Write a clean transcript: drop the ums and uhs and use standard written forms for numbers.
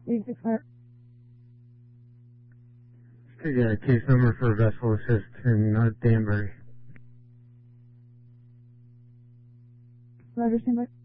865. Still got a case number for vessel assist in Danbury. Roger, stand by.